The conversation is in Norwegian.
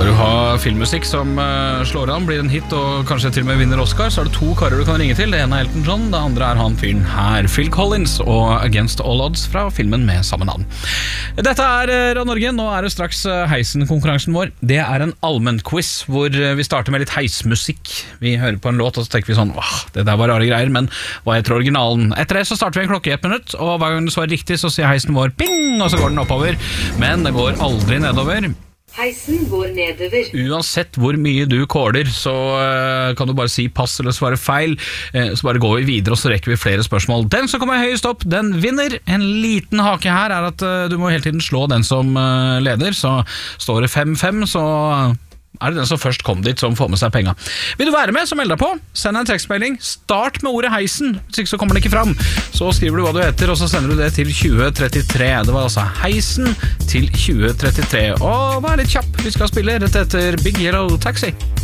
Skal du ha filmmusikk som slår an, blir en hit og kanskje til og med vinner Oscar, så er det 2 karer du kan ringe til. Det ene er Elton John, det andre er han fyren her, Phil Collins og Against All Odds fra filmen med samme navn. Dette er Radio Norge, nå er det straks Heisen-konkurransen vår. Det er en allmenn-quiz hvor vi starter med litt heismusikk. Vi hører på en låt og så tenker vi sånn, det der var rare greier, men hva heter originalen? Etter det så starter vi en klokke i 1 minutt, og hver gang det svarer riktig så sier heisen vår ping, og så går den oppover. Men det går aldri nedover. Heisen går nedover. Uansett hvor mye du kåler, så kan du bare si pass eller svare feil. Så bare går vi videre, og så rekker vi flere spørsmål. Den som kommer høyest opp, den vinner. En liten hake her er at du må hele tiden slå den som leder. Så står det 5-5, så er det den som først kom dit som får med seg penga. Vil du være med, så meld deg på. Send en tekstmelding. Start med ordet heisen, hvis ikke så kommer den ikke fram. Så skriver du hva du heter, og så sender du det til 2033. Det var altså heisen til 2033. Og vær litt kjapp, vi skal spille rett etter Big Yellow Taxi.